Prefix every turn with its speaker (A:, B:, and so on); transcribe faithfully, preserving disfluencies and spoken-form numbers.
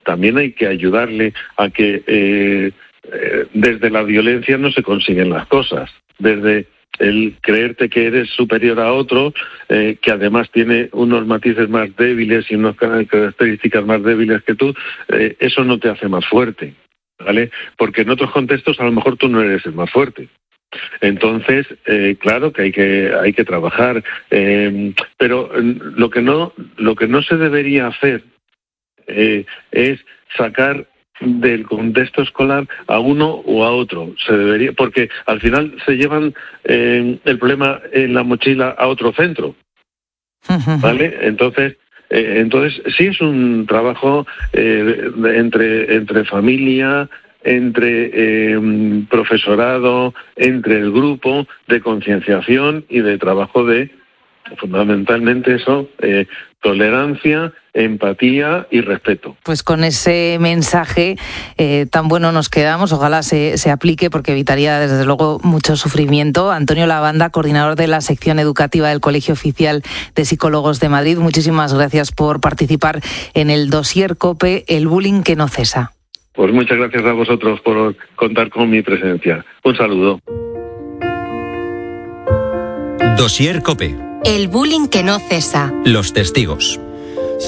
A: también hay que ayudarle a que eh, eh, desde la violencia no se consiguen las cosas, desde el creerte que eres superior a otro, eh, que además tiene unos matices más débiles y unas características más débiles que tú, eh, eso no te hace más fuerte, ¿vale? Porque en otros contextos a lo mejor tú no eres el más fuerte. Entonces, eh, claro que hay que hay que trabajar, eh, pero lo que no lo que no se debería hacer eh, es sacar del contexto escolar a uno o a otro. Se debería, porque al final se llevan eh, el problema en la mochila a otro centro, ¿vale? Entonces, eh, entonces sí es un trabajo eh, entre entre familia, entre eh, profesorado, entre el grupo de concienciación y de trabajo de, fundamentalmente eso, eh, tolerancia, empatía y respeto.
B: Pues con ese mensaje eh, tan bueno nos quedamos, ojalá se, se aplique porque evitaría desde luego mucho sufrimiento. Antonio Lavanda, coordinador de la sección educativa del Colegio Oficial de Psicólogos de Madrid, muchísimas gracias por participar en el dossier COPE, el bullying que no cesa.
A: Pues muchas gracias a vosotros por contar con mi presencia. Un saludo.
C: Dossier COPE.
D: El bullying que no cesa.
C: Los testigos.